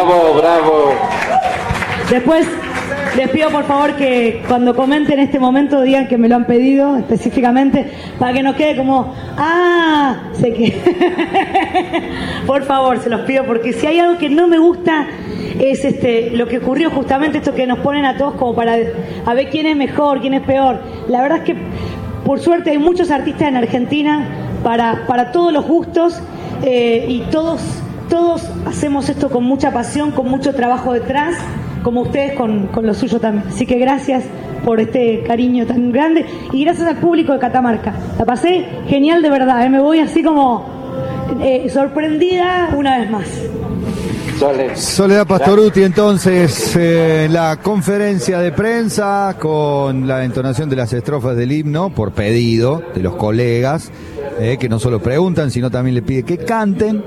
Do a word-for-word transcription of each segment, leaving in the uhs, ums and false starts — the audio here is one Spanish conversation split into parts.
bravo, bravo. Después les pido por favor que cuando comenten este momento digan que me lo han pedido específicamente para que nos quede como, ah, sé que... Por favor, se los pido, porque si hay algo que no me gusta es este lo que ocurrió justamente, esto que nos ponen a todos como para a ver quién es mejor, quién es peor. La verdad es que por suerte hay muchos artistas en Argentina para, para todos los gustos eh, y todos, todos hacemos esto con mucha pasión, con mucho trabajo detrás, como ustedes con, con lo suyo también. Así que gracias por este cariño tan grande y gracias al público de Catamarca. La pasé genial de verdad, ¿eh? Me voy así como eh, sorprendida una vez más. Soledad Pastorutti, entonces, eh, en la conferencia de prensa con la entonación de las estrofas del himno por pedido de los colegas, eh, que no solo preguntan, sino también le pide que canten.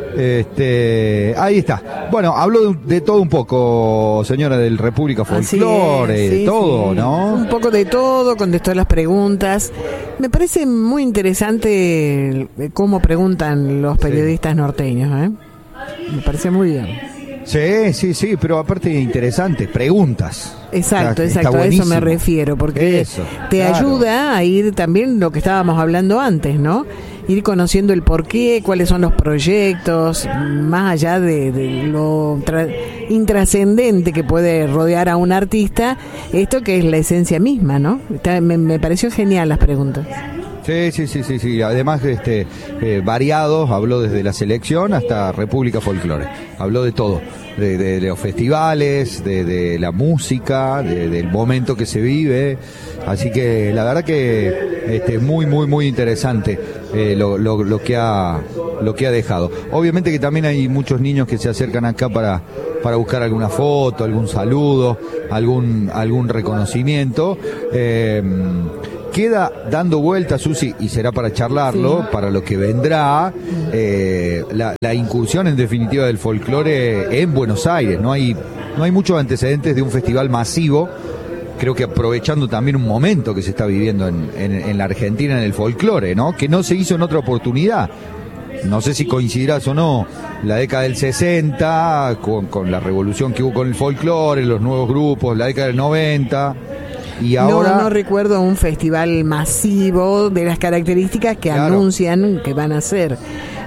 Este, ahí está. Bueno, habló de, de todo un poco, señora, del República Folklore, sí, todo, sí. ¿no? Un poco de todo, contestó las preguntas. Me parece muy interesante cómo preguntan los periodistas sí. norteños, ¿eh? Me parece muy bien. Sí, sí, sí, pero aparte interesante, preguntas. Exacto, está, exacto, está a eso me refiero, porque eso, te claro. ayuda a ir también lo que estábamos hablando antes, ¿no? Ir conociendo el porqué, cuáles son los proyectos, más allá de, de lo tra- intrascendente que puede rodear a un artista, esto que es la esencia misma, ¿no? Está, me, me pareció genial las preguntas. Sí, sí, sí, sí, sí. Además, este, eh, variados, habló desde la selección hasta República Folklore. Habló de todo, de, de, de los festivales, de, de la música, de, del momento que se vive. Así que la verdad que este, muy, muy, muy interesante eh, lo, lo, lo que ha, lo que ha dejado. Obviamente que también hay muchos niños que se acercan acá para, para buscar alguna foto, algún saludo, algún, algún reconocimiento. Eh, Queda dando vueltas, Susi, y será para charlarlo, sí. para lo que vendrá, eh, la, la incursión en definitiva del folclore en Buenos Aires. No hay, no hay muchos antecedentes de un festival masivo, creo que aprovechando también un momento que se está viviendo en, en, en la Argentina en el folclore, ¿no? Que no se hizo en otra oportunidad. No sé si coincidirás o no, la década del sesenta, con, con la revolución que hubo con el folclore, los nuevos grupos, la década del noventa... Y ahora... No, no recuerdo un festival masivo de las características que claro. anuncian que van a hacer.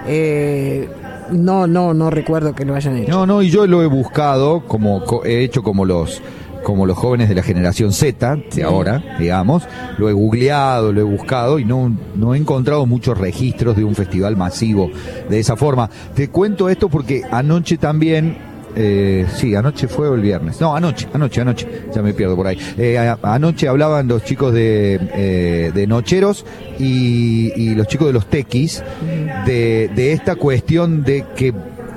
Eh, no, no, no recuerdo que lo hayan hecho. No, no, y yo lo he buscado, como he hecho como los como los jóvenes de la generación Z, de sí. ahora, digamos, lo he googleado, lo he buscado y no, no he encontrado muchos registros de un festival masivo de esa forma. Te cuento esto porque anoche también... Eh, sí, anoche fue o el viernes. No, anoche, anoche, anoche. Ya me pierdo por ahí. Eh, a, anoche hablaban los chicos de, eh, de Nocheros y, y los chicos de los Tequis de, de esta cuestión de que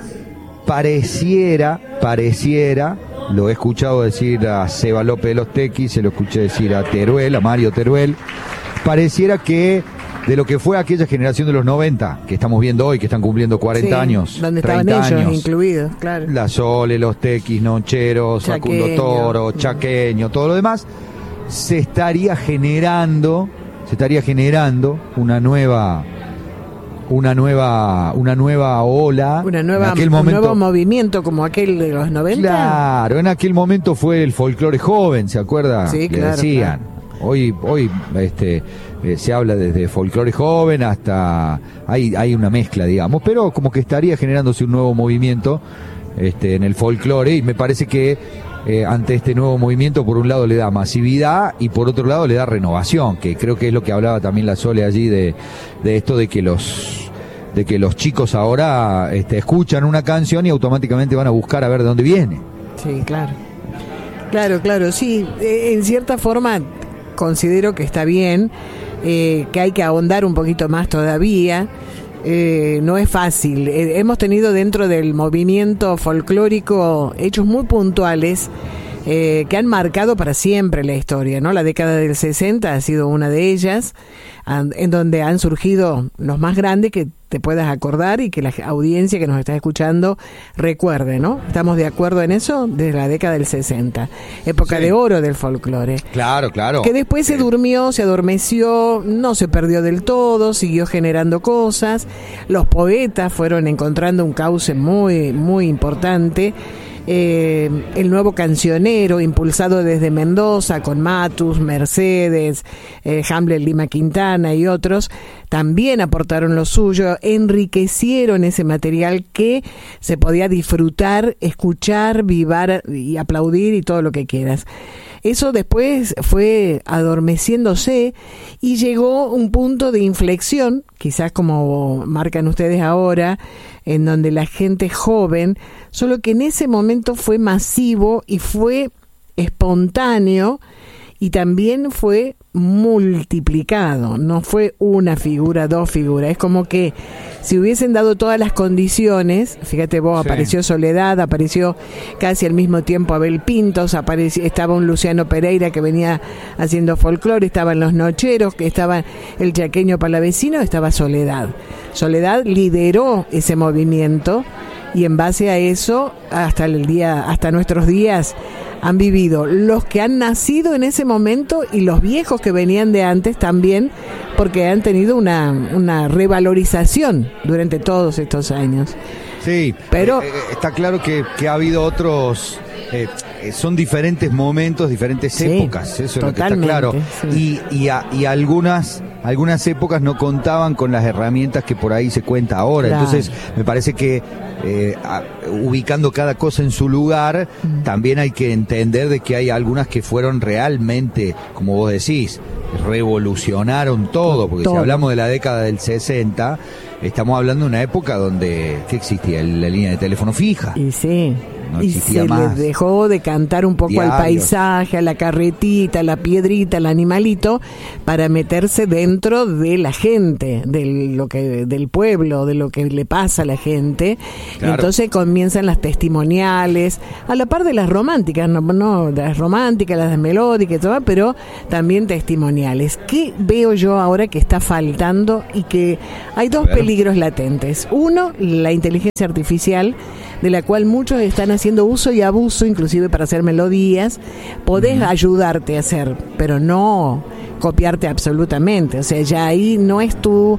pareciera, pareciera, lo he escuchado decir a Seba López de los Tequis, se lo escuché decir a Teruel, a Mario Teruel, pareciera que de lo que fue aquella generación de los noventa, que estamos viendo hoy, que están cumpliendo cuarenta sí, años, donde treinta estaban ellos años, incluidos, claro. La Sole, los Tequis, Nocheros, Chaqueño. Facundo Toro, Chaqueño, todo lo demás, se estaría generando, se estaría generando una nueva, una nueva, una nueva ola, una nueva, en aquel un momento, nuevo movimiento como aquel de los noventa. Claro, en aquel momento fue el folclore joven, ¿se acuerda? Sí, Le claro, decían. Claro. Hoy, hoy, este, eh, se habla desde folclore joven hasta, hay, hay una mezcla, digamos, pero como que estaría generándose un nuevo movimiento, este, en el folclore, y me parece que eh, ante este nuevo movimiento, por un lado le da masividad y por otro lado le da renovación, que creo que es lo que hablaba también la Sole allí de, de esto de que los, de que los chicos ahora, este, escuchan una canción y automáticamente van a buscar a ver de dónde viene. Sí, claro. Claro, claro, sí, eh, en cierta forma considero que está bien, eh, que hay que ahondar un poquito más todavía. Eh, no es fácil. Eh, hemos tenido dentro del movimiento folclórico hechos muy puntuales eh, que han marcado para siempre la historia, ¿no? La década del sesenta ha sido una de ellas, an, en donde han surgido los más grandes que te puedas acordar y que la audiencia que nos está escuchando recuerde, ¿no? ¿Estamos de acuerdo en eso? Desde la década del sesenta, época sí. de oro del folclore. Claro, claro. Que después se durmió, se adormeció, no se perdió del todo, siguió generando cosas. Los poetas fueron encontrando un cauce muy, muy importante. eh, el nuevo cancionero, impulsado desde Mendoza, con Matus, Mercedes, eh, Hamlet Lima Quintana y otros, también aportaron lo suyo, enriquecieron ese material que se podía disfrutar, escuchar, vivar y aplaudir y todo lo que quieras. Eso después fue adormeciéndose y llegó un punto de inflexión, quizás como marcan ustedes ahora, en donde la gente joven, solo que en ese momento fue masivo y fue espontáneo y también fue multiplicado, no fue una figura, dos figuras, es como que si hubiesen dado todas las condiciones, fíjate vos, sí. Apareció Soledad, apareció casi al mismo tiempo Abel Pintos, apareció, estaba un Luciano Pereira que venía haciendo folclore, estaban los Nocheros, que estaba el Chaqueño Palavecino, estaba Soledad. Soledad lideró ese movimiento y en base a eso, hasta el día, hasta nuestros días, han vivido los que han nacido en ese momento y los viejos que venían de antes también, porque han tenido una, una revalorización durante todos estos años. Sí, pero eh, eh, está claro que, que ha habido otros, eh, son diferentes momentos, diferentes sí, épocas, eso es lo que está claro. Sí. Y, y, a, y algunas, algunas épocas no contaban con las herramientas que por ahí se cuenta ahora, claro. Entonces me parece que eh, a, ubicando cada cosa en su lugar, mm. también hay que entender de que hay algunas que fueron realmente, como vos decís, revolucionaron todo, porque todo. Si hablamos de la década del sesenta, estamos hablando de una época donde, ¿qué existía? La línea de teléfono fija. Y sí. No y se más. le dejó de cantar un poco diarios. Al paisaje, a la carretita, a la piedrita, al animalito, para meterse dentro de la gente, de lo que, del pueblo, de lo que le pasa a la gente. Claro. Entonces comienzan las testimoniales, a la par de las románticas, no, no de las románticas, las melódicas y todo, pero también testimoniales. ¿Qué veo yo ahora que está faltando y que hay dos peligros latentes? Uno, la inteligencia artificial, de la cual muchos están haciendo uso y abuso, inclusive para hacer melodías. Podés uh-huh. ayudarte a hacer, pero no copiarte absolutamente. O sea, ya ahí no es tu,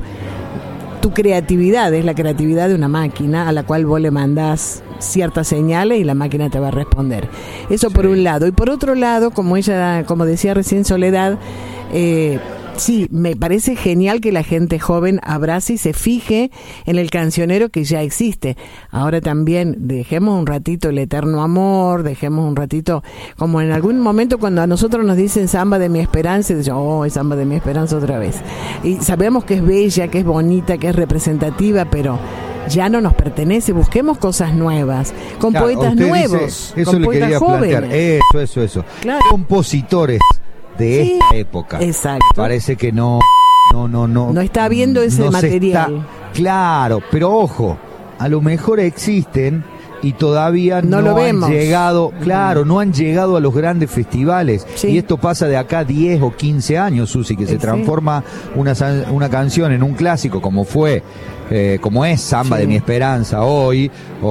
tu creatividad, es la creatividad de una máquina a la cual vos le mandás ciertas señales y la máquina te va a responder. Eso sí. Por un lado. Y por otro lado, como ella, como decía recién Soledad, eh, sí, me parece genial que la gente joven abrace y se fije en el cancionero que ya existe. Ahora también dejemos un ratito el eterno amor, dejemos un ratito, como en algún momento cuando a nosotros nos dicen samba de mi esperanza, y dicen, oh, es samba de mi esperanza otra vez. Y sabemos que es bella, que es bonita, que es representativa, pero ya no nos pertenece. Busquemos cosas nuevas, con claro, poetas nuevos, dice, eso con le poetas quería jóvenes. Plantear. Eso, eso, eso. Claro. Compositores de sí, esta época. Exacto. Parece que no, no, no, no. No está viendo ese no material. Está, claro, pero ojo, a lo mejor existen y todavía no, no lo han vemos. llegado, claro, no han llegado a los grandes festivales. Sí. Y esto pasa de acá diez o quince años, Susi, que se sí. transforma una, una canción en un clásico como fue, eh, como es Samba sí. de mi esperanza hoy,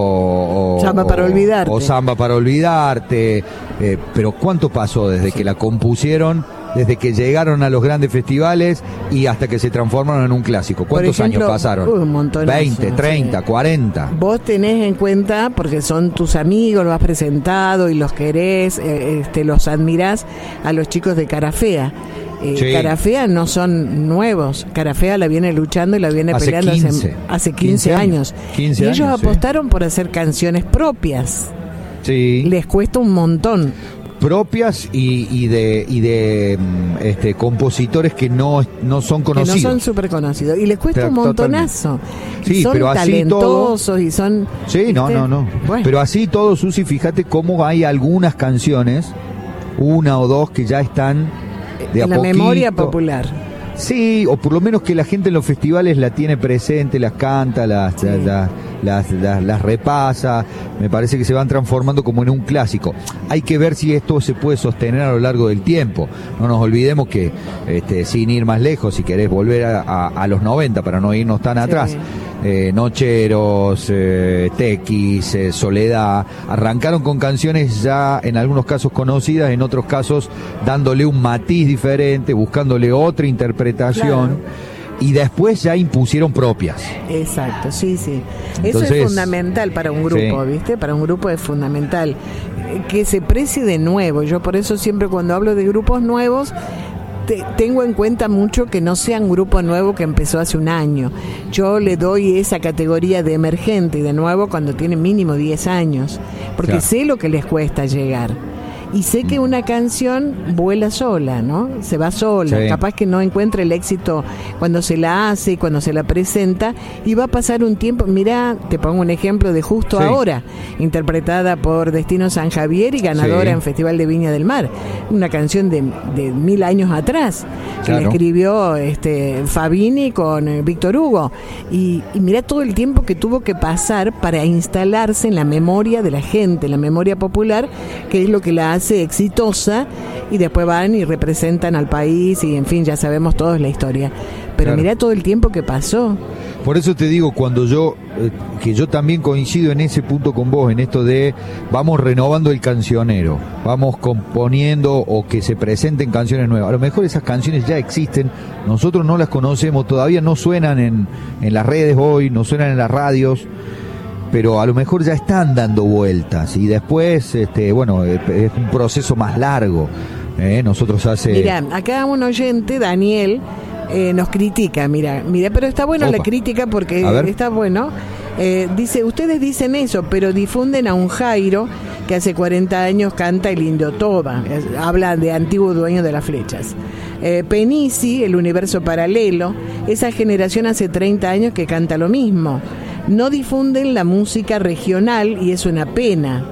o, o Samba para olvidarte. O Samba para olvidarte. Eh, pero ¿cuánto pasó desde sí. que la compusieron, desde que llegaron a los grandes festivales y hasta que se transformaron en un clásico? ¿Cuántos ejemplo, años pasaron? Uh, un montonazo, veinte, treinta, sí. cuarenta. Vos tenés en cuenta, porque son tus amigos, los has presentado y los querés, eh, este, los admirás, a los chicos de Carafea. Eh, sí. Carafea no son nuevos. Carafea la viene luchando y la viene hace peleando quince, hace, hace quince, quince años. quince y ellos años, apostaron sí. por hacer canciones propias. Sí. Les cuesta un montón. Propias y, y de y de este compositores que no no son conocidos, que no son súper conocidos y les cuesta pero, un montonazo. Sí, y son pero así talentosos todo, y son sí no ¿viste? no no bueno. Pero así todo, Susi, fíjate cómo hay algunas canciones, una o dos que ya están de en a la poquito, memoria popular. Sí, o por lo menos que la gente en los festivales la tiene presente, las canta, las, sí. las, las, las, las repasa. Me parece que se van transformando como en un clásico. Hay que ver si esto se puede sostener a lo largo del tiempo. No nos olvidemos que, este, sin ir más lejos, si querés volver a, a, a los noventa para no irnos tan sí. atrás, eh, Nocheros, eh, Tequis, eh, Soledad, arrancaron con canciones ya en algunos casos conocidas, en otros casos dándole un matiz diferente, buscándole otra interpretación. Claro. y después ya impusieron propias. Exacto, sí, sí. Entonces, eso es fundamental para un grupo, sí. ¿Viste? Para un grupo es fundamental que se precie de nuevo. Yo por eso siempre cuando hablo de grupos nuevos te, tengo en cuenta mucho que no sea un grupo nuevo que empezó hace un año. Yo le doy esa categoría de emergente y de nuevo cuando tiene mínimo diez años, porque claro. sé lo que les cuesta llegar. Y sé que una canción vuela sola, ¿no? Se va sola. Sí. Capaz que no encuentra el éxito cuando se la hace, cuando se la presenta, y va a pasar un tiempo. Mirá, te pongo un ejemplo de Justo sí. Ahora, interpretada por Destino San Javier y ganadora sí. en Festival de Viña del Mar. Una canción de, de mil años atrás, que claro. la escribió este, Fabini con eh, Víctor Hugo. Y, y mirá todo el tiempo que tuvo que pasar para instalarse en la memoria de la gente, en la memoria popular, que es lo que la hace exitosa, y después van y representan al país y en fin, ya sabemos todos la historia, pero claro. mirá todo el tiempo que pasó. Por eso te digo, cuando yo eh, que yo también coincido en ese punto con vos, en esto de vamos renovando el cancionero, vamos componiendo o que se presenten canciones nuevas. A lo mejor esas canciones ya existen, nosotros no las conocemos, todavía no suenan en, en las redes hoy, no suenan en las radios, pero a lo mejor ya están dando vueltas y después, este, bueno, es un proceso más largo. ¿eh? Nosotros hace... Mira, acá un oyente, Daniel, eh, nos critica, mira, mira, pero está bueno Opa. la crítica porque está bueno. Eh, dice, ustedes dicen eso, pero difunden a un Jairo que hace cuarenta años canta el Indio Toba, es, habla de antiguo dueño de las flechas. Eh, Penisi, el universo paralelo, esa generación hace treinta años que canta lo mismo. No difunden la música regional y es una pena.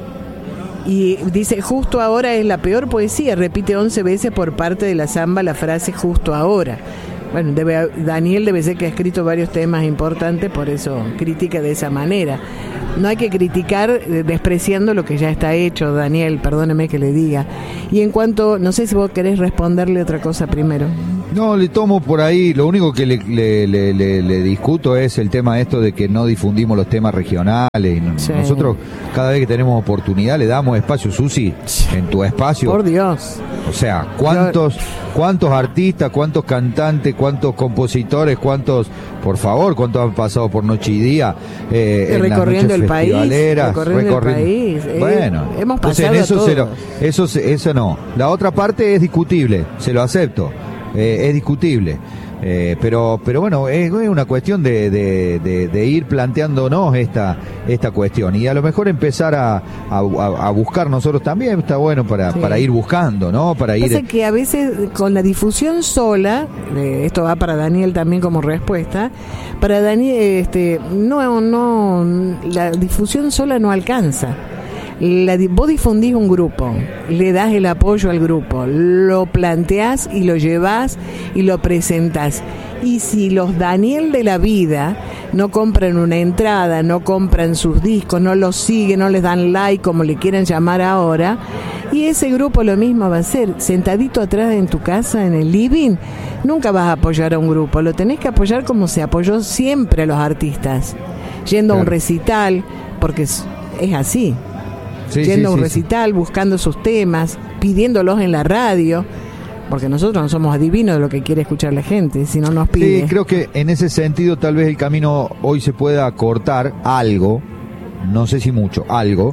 Y dice, Justo Ahora es la peor poesía, repite once veces por parte de la samba la frase justo ahora. Bueno, debe, Daniel debe ser que ha escrito varios temas importantes, por eso critica de esa manera. No hay que criticar despreciando lo que ya está hecho, Daniel, perdóneme que le diga. Y en cuanto, no sé si vos querés responderle otra cosa primero. No, le tomo por ahí, lo único que le, le, le, le, le discuto es el tema esto de que no difundimos los temas regionales. Sí. Nosotros cada vez que tenemos oportunidad le damos espacio, Susi, en tu espacio. Por Dios. O sea, ¿cuántos, cuántos artistas, cuántos cantantes, cuántos compositores, cuántos, por favor, cuántos han pasado por Noche y Día? Eh, en recorriendo el país, recorriendo, recorriendo el país. Eh, bueno, hemos pasado en eso, a se lo, eso, eso no. La otra parte es discutible, se lo acepto. Eh, es discutible, eh, pero pero bueno, es, es una cuestión de, de, de, de ir planteándonos esta esta cuestión y a lo mejor empezar a, a, a buscar nosotros también, está bueno para, sí. para ir buscando, ¿no? Para ir... Pasa que a veces con la difusión sola, eh, esto va para Daniel también como respuesta, para Daniel, este, no, no, la difusión sola no alcanza. La, vos difundís un grupo, le das el apoyo al grupo, lo planteás y lo llevás y lo presentás. Y si los Daniel de la vida no compran una entrada, no compran sus discos, no los siguen, no les dan like, como le quieran llamar ahora, y ese grupo lo mismo va a hacer, sentadito atrás en tu casa, en el living, nunca vas a apoyar a un grupo, lo tenés que apoyar como se apoyó siempre a los artistas, yendo claro. a un recital, porque es, es así. Sí, yendo sí, a un sí, recital, sí. buscando sus temas, pidiéndolos en la radio, porque nosotros no somos adivinos de lo que quiere escuchar la gente, si no nos pide. Sí, creo que en ese sentido tal vez el camino hoy se pueda cortar algo, no sé si mucho, algo,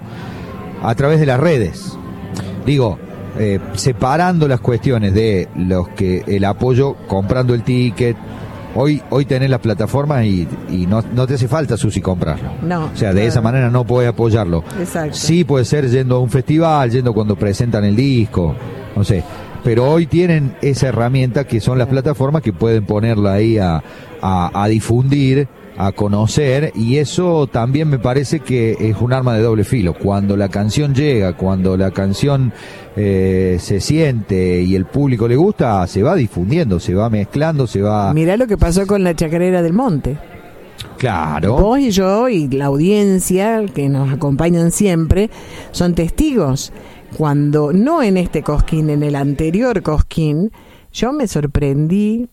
a través de las redes. Digo, eh, separando las cuestiones de los que el apoyo, comprando el ticket. Hoy hoy tenés las plataformas y, y no, no te hace falta, Susi, comprarlo. No. O sea, de claro. esa manera no podés apoyarlo. Exacto. Sí puede ser yendo a un festival, yendo cuando presentan el disco, no sé. Pero hoy tienen esa herramienta que son las plataformas que pueden ponerla ahí a, a, a difundir, a conocer, y eso también me parece que es un arma de doble filo. Cuando la canción llega, cuando la canción eh, se siente y el público le gusta, se va difundiendo, se va mezclando, se va... Mirá lo que pasó con la Chacarera del Monte. Claro. Vos y yo y la audiencia que nos acompañan siempre son testigos. Cuando, no en este Cosquín, en el anterior Cosquín, yo me sorprendí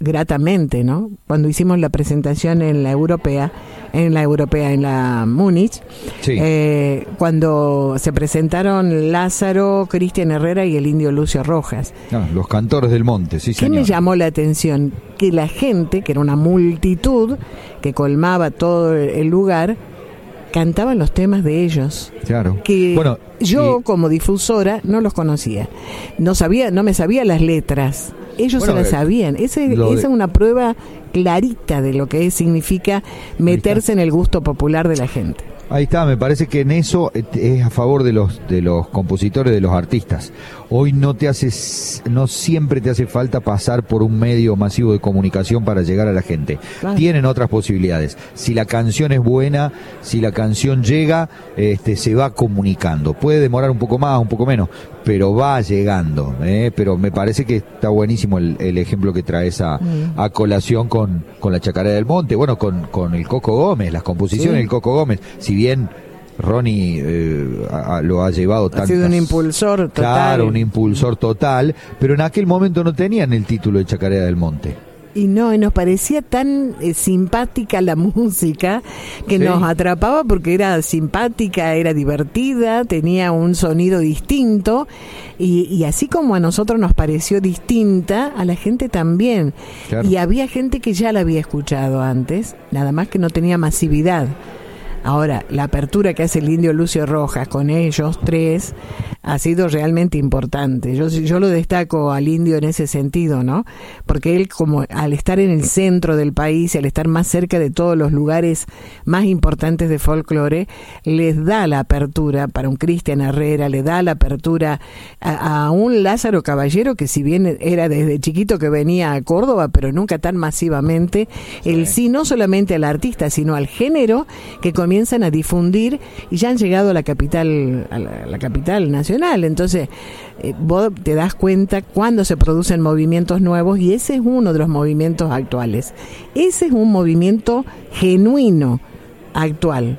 gratamente, ¿no? Cuando hicimos la presentación en la europea, en la europea, en la Múnich, sí. eh, cuando se presentaron Lázaro, Cristian Herrera y el Indio Lucio Rojas. Ah, los cantores del monte, sí, ¿Qué señor. me llamó la atención? Que la gente, que era una multitud que colmaba todo el lugar, cantaban los temas de ellos. Claro. Que bueno, yo y... como difusora no los conocía. No sabía, no me sabía las letras. Ellos bueno, se las sabían. Ese, esa de... es una prueba clarita de lo que es, significa meterse en el gusto popular de la gente. Ahí está, me parece que en eso es a favor de los de los compositores, de los artistas. Hoy no te hace, no siempre te hace falta pasar por un medio masivo de comunicación para llegar a la gente. Claro. Tienen otras posibilidades. Si la canción es buena, si la canción llega, este, se va comunicando. Puede demorar un poco más, un poco menos, pero va llegando. ¿eh? Pero me parece que está buenísimo el, el ejemplo que traes a, mm. a colación con, con la Chacarera del Monte, bueno, con, con el Coco Gómez, las composiciones sí. del Coco Gómez. Si bien Ronnie eh, a, a, lo ha llevado tantas... Ha sido un impulsor total. Claro, un impulsor total, pero en aquel momento no tenían el título de Chacarera del Monte. Y no, y nos parecía tan eh, simpática la música que sí. nos atrapaba porque era simpática, era divertida, tenía un sonido distinto y, y así como a nosotros nos pareció distinta, a la gente también. Claro. Y había gente que ya la había escuchado antes, nada más que no tenía masividad. Ahora, la apertura que hace el Indio Lucio Rojas con ellos tres ha sido realmente importante. Yo, yo lo destaco al Indio en ese sentido, ¿no? Porque él, como al estar en el centro del país y al estar más cerca de todos los lugares más importantes de folclore, les da la apertura para un Cristian Herrera, le da la apertura a, a un Lázaro Caballero que si bien era desde chiquito que venía a Córdoba, pero nunca tan masivamente, sí. el sí no solamente al artista, sino al género que comienza comienzan a difundir y ya han llegado a la capital a la, a la capital nacional. Entonces eh, vos te das cuenta cuando se producen movimientos nuevos y ese es uno de los movimientos actuales. Ese es un movimiento genuino actual.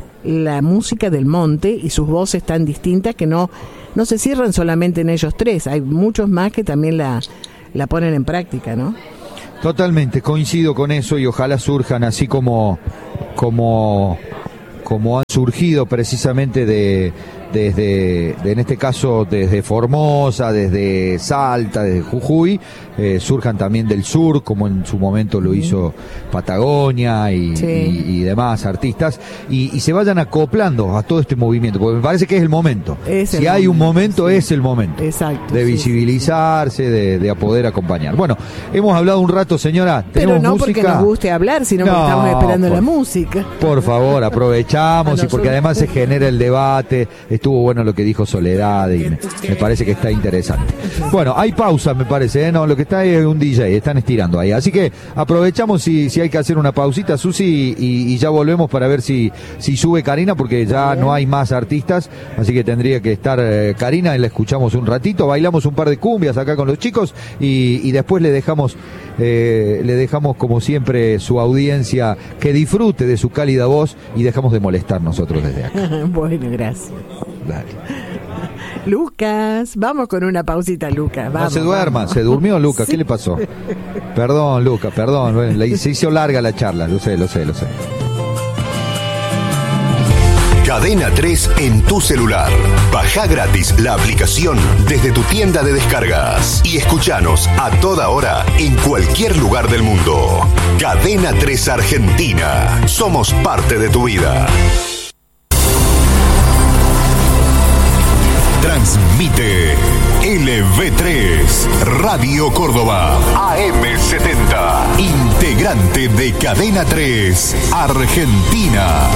La música del monte y sus voces tan distintas que no, no se cierran solamente en ellos tres. Hay muchos más que también la, la ponen en práctica, ¿no? Totalmente, coincido con eso y ojalá surjan así como como como han surgido precisamente de desde, de, en este caso desde Formosa, desde Salta, desde Jujuy, eh, surjan también del sur, como en su momento lo hizo Patagonia y, sí. y, y demás artistas, y, y se vayan acoplando a todo este movimiento, porque me parece que es el momento. Es el si hay momento, un momento, sí. es el momento. Exacto, de sí, visibilizarse, sí. De, de a poder acompañar. Bueno, hemos hablado un rato, señora. Pero no música? Porque nos guste hablar, sino no, porque estamos esperando por, la música. Por favor, aprovechamos y porque además se genera el debate. Estuvo bueno lo que dijo Soledad y me, me parece que está interesante. Bueno, hay pausa, me parece, ¿eh? No, lo que está es un D J, están estirando ahí. Así que aprovechamos si, si hay que hacer una pausita, Susi, y, y ya volvemos para ver si, si sube Karina, porque ya no hay más artistas, así que tendría que estar eh, Karina y la escuchamos un ratito, bailamos un par de cumbias acá con los chicos y, y después le dejamos, eh, le dejamos como siempre su audiencia que disfrute de su cálida voz y dejamos de molestar nosotros desde acá. Bueno, gracias. Dale. Lucas, vamos con una pausita, Lucas. Vamos, no se duerma, vamos. Se durmió Lucas, sí. ¿Qué le pasó? Perdón, Lucas, perdón, bueno, se hizo larga la charla, lo sé, lo sé, lo sé. Cadena tres en tu celular. Baja gratis la aplicación desde tu tienda de descargas y escuchanos a toda hora en cualquier lugar del mundo. Cadena tres Argentina. Somos parte de tu vida. Transmite L V tres Radio Córdoba A M setenta, integrante de Cadena tres Argentina.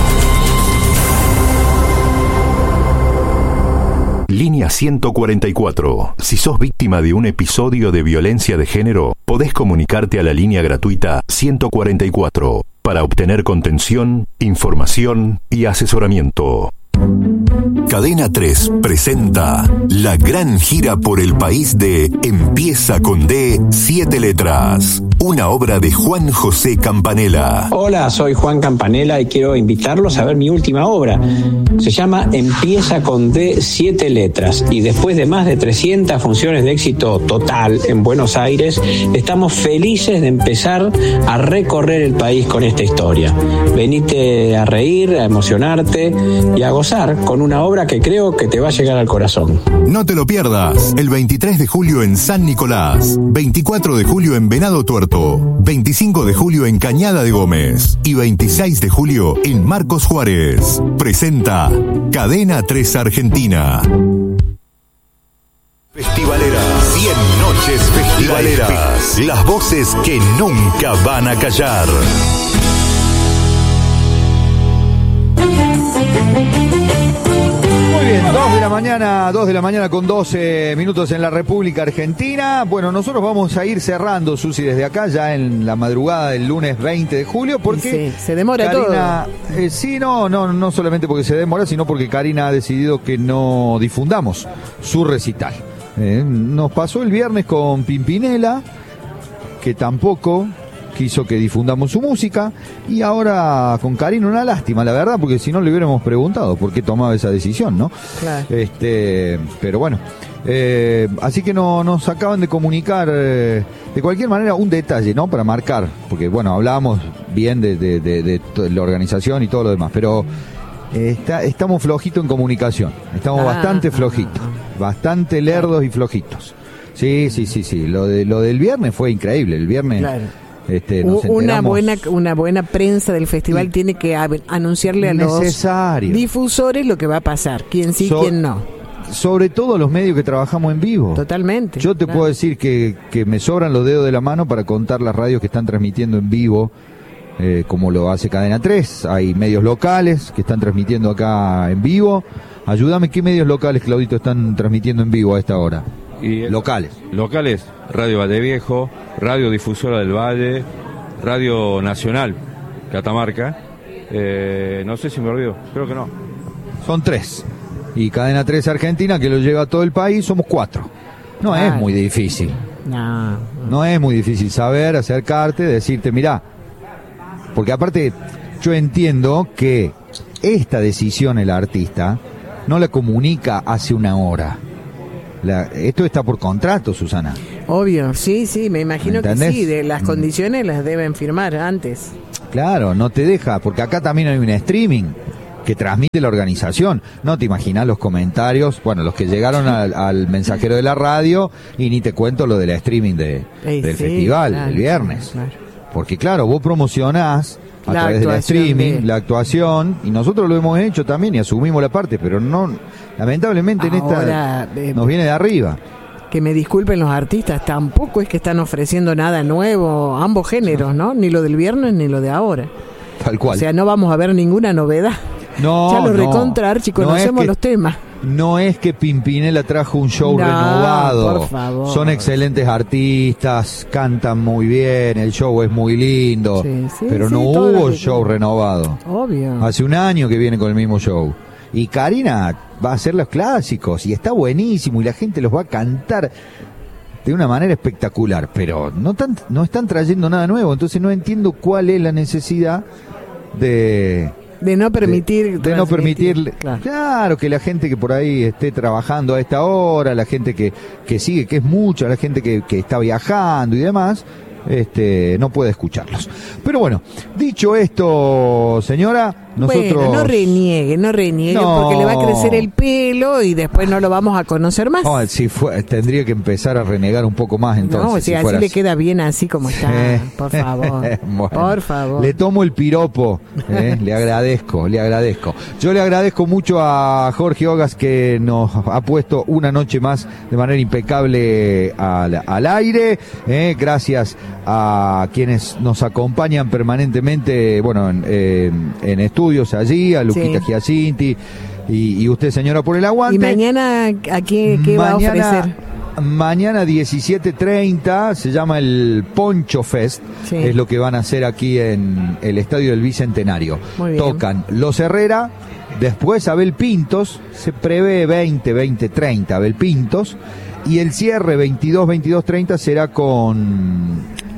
Línea ciento cuarenta y cuatro. Si sos víctima de un episodio de violencia de género, podés comunicarte a la línea gratuita ciento cuarenta y cuatro para obtener contención, información y asesoramiento. Cadena tres presenta la gran gira por el país de Empieza con D, siete letras. una obra de Juan José Campanella. Hola, soy Juan Campanella y quiero invitarlos a ver mi última obra. Se llama Empieza con D, siete letras, y después de más de trescientas funciones de éxito total en Buenos Aires, estamos felices de empezar a recorrer el país con esta historia. Venite a reír, a emocionarte y a gozar con una obra que creo que te va a llegar al corazón. No te lo pierdas, el veintitrés de julio en San Nicolás, veinticuatro de julio en Venado Tuerto, veinticinco de julio en Cañada de Gómez y veintiséis de julio en Marcos Juárez. Presenta Cadena tres Argentina. Festivalera, cien noches festivaleras, las voces que nunca van a callar. Muy bien, dos de la mañana, dos de la mañana con doce minutos en la República Argentina. Bueno, nosotros vamos a ir cerrando, Susi, desde acá, ya en la madrugada del lunes veinte de julio, porque sí, se demora Karina, todo. Eh, sí, no, no, no solamente porque se demora, sino porque Karina ha decidido que no difundamos su recital. Eh, nos pasó el viernes con Pimpinela, que tampoco quiso que difundamos su música, y ahora con Karina una lástima, la verdad, porque si no le hubiéramos preguntado por qué tomaba esa decisión, ¿no? Claro. Este, pero bueno, eh, así que no, nos acaban de comunicar, eh, de cualquier manera, un detalle, ¿no? Para marcar, porque bueno, hablábamos bien de, de, de, de, de la organización y todo lo demás, pero eh, está, estamos flojitos en comunicación, estamos ah, bastante flojitos, ah, bastante lerdos y flojitos. Sí, sí, sí, sí, lo, de, lo del viernes fue increíble, el viernes... Claro. Este, nos una buena una buena prensa del festival y tiene que anunciarle a necesario. Los difusores lo que va a pasar, quién sí, so, quién no. Sobre todo los medios que trabajamos en vivo. Totalmente. Yo te claro. puedo decir que, que me sobran los dedos de la mano para contar las radios que están transmitiendo en vivo, eh, como lo hace Cadena tres. Hay medios locales que están transmitiendo acá en vivo. Ayúdame, ¿qué medios locales, Claudito, están transmitiendo en vivo a esta hora? Y locales. Locales, Radio Valdeviejo, Radio Difusora del Valle, Radio Nacional, Catamarca. Eh, no sé si me olvido, creo que no. Son tres. Y Cadena tres Argentina, que lo lleva a todo el país, somos cuatro. No ah, es muy difícil. No. No es muy difícil saber, acercarte, decirte, mirá. Porque aparte, yo entiendo que esta decisión el artista no la comunica hace una hora. La, esto está por contrato, Susana. Obvio, sí, sí, me imagino que sí, de las condiciones las deben firmar antes. Claro, no te deja, porque acá también hay un streaming que transmite la organización. No te imaginas los comentarios, bueno, los que llegaron al, al mensajero de la radio, y ni te cuento lo del streaming de, Ey, del sí, festival, claro, el viernes. Claro. Porque claro, vos promocionás a la través del streaming, de... la actuación, y nosotros lo hemos hecho también y asumimos la parte, pero no, lamentablemente Ahora, en esta eh, nos viene de arriba. Que me disculpen los artistas, tampoco es que están ofreciendo nada nuevo, ambos géneros, ¿no? Ni lo del viernes ni lo de ahora. Tal cual. O sea, no vamos a ver ninguna novedad. No, ya lo no, recontra, Archi, conocemos no es que, los temas. No es que Pimpinela trajo un show no, renovado. Por favor. Son excelentes artistas, cantan muy bien, el show es muy lindo, sí, sí, pero sí, no hubo show que... renovado. Obvio. Hace un año que viene con el mismo show. Y Karina va a hacer los clásicos y está buenísimo y la gente los va a cantar de una manera espectacular, pero no, tan, no están trayendo nada nuevo, entonces no entiendo cuál es la necesidad de... De no permitir... De, de no permitir... Claro. claro, que la gente que por ahí esté trabajando a esta hora, la gente que, que sigue, que es mucha, la gente que, que está viajando y demás, este, no puede escucharlos. Pero bueno, dicho esto, señora, nosotros... Bueno, no reniegue, no reniegue, no, porque le va a crecer el pelo y después no lo vamos a conocer más. No, si fue, tendría que empezar a renegar un poco más entonces. No, o sea, si así le queda bien así como está, por favor, bueno, por favor. Le tomo el piropo, eh, le agradezco, le agradezco. Yo le agradezco mucho a Jorge Ogas que nos ha puesto una noche más de manera impecable al, al aire, eh, gracias a quienes nos acompañan permanentemente, bueno, en, eh, en estudios allí, a Luquita sí. Giacinti y, y usted, señora, por el aguante. ¿Y mañana a qué, qué mañana, va a ofrecer? Mañana diecisiete treinta se llama el Poncho Fest, sí. es lo que van a hacer aquí en el Estadio del Bicentenario. Muy bien. Tocan Los Herrera, después Abel Pintos, se prevé veinte, veinte, treinta Abel Pintos, y el cierre veintidós, veintidós, treinta será con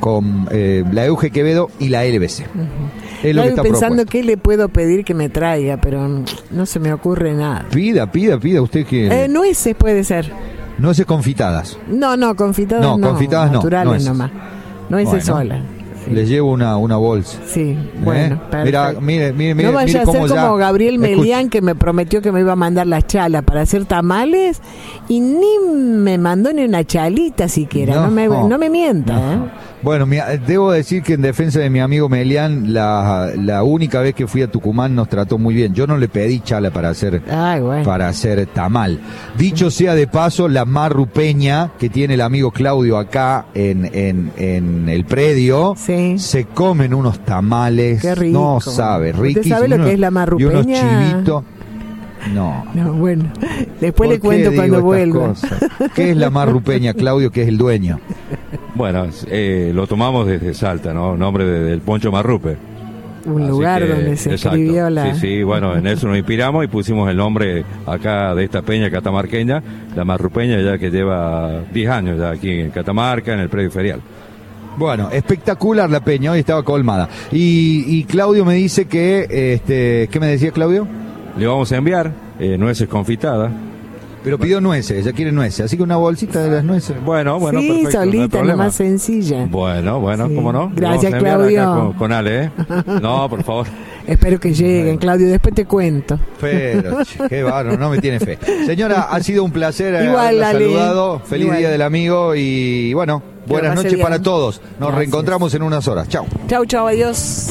con eh, la Euge Quevedo y la L B C. Uh-huh. Es lo que está pensando propuesto. qué le puedo pedir que me traiga, pero no se me ocurre nada. Pida, pida, pida usted que... Eh, nueces puede ser. Nueces confitadas. No, no, confitadas no. no, confitadas no. naturales Nueces. nomás. Nueces Bueno. solas. Sí. Les llevo una, una bolsa. Sí, bueno, ¿Eh? Mira, mire, mire, mire, no vaya mire a ser cómo como ya... Gabriel Melián, Escucha. que me prometió que me iba a mandar las chalas para hacer tamales y ni me mandó ni una chalita siquiera. No, no, me, no me mienta. No. ¿eh? Bueno, mi, debo decir que en defensa de mi amigo Melián, la, la única vez que fui a Tucumán nos trató muy bien. Yo no le pedí chala para hacer, Ay, bueno. para hacer tamal. Dicho sea de paso, la marrupeña que tiene el amigo Claudio acá en, en, en el predio, sí. se comen unos tamales. Qué rico. No sabe, riquísimo. ¿Usted sabe lo unos, que es la marrupeña? Y unos chivitos. No. No, bueno. Después le cuento cuando vuelva. ¿Qué es la marrupeña, Claudio, que es el dueño? Bueno, eh, lo tomamos desde Salta, ¿no? Nombre de, del Poncho Marrupe. Un Así lugar que, donde se exacto. escribió la... Sí, sí, bueno, en eso nos inspiramos y pusimos el nombre acá de esta peña catamarqueña, la Marrupeña, ya que lleva diez años ya aquí en Catamarca, en el predio ferial. Bueno, espectacular la peña, hoy estaba colmada. Y, y Claudio me dice que, este, ¿qué me decía Claudio? Le vamos a enviar eh, nueces confitadas. Pero pidió nueces, ella quiere nueces, así que una bolsita de las nueces. Bueno, bueno, sí, perfecto, solita, no hay la más sencilla. Bueno, bueno, sí. ¿cómo no? Gracias, vamos a enviar Claudio. acá con, con Ale, ¿eh? No, por favor. Espero que lleguen, Claudio, después te cuento. Pero, qué bárbaro, no me tiene fe. Señora, ha sido un placer Igual, haberla Ale. saludado. Feliz Igual. Día del Amigo y bueno, buenas noches bien. para todos. Nos Gracias. reencontramos en unas horas. Chau. Chau, chau, adiós.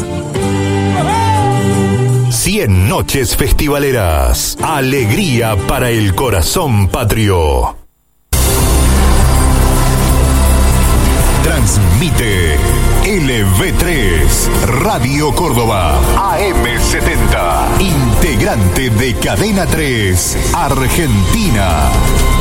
cien noches festivaleras. Alegría para el corazón patrio. Transmite L V tres Radio Córdoba A M setenta. Integrante de Cadena tres Argentina.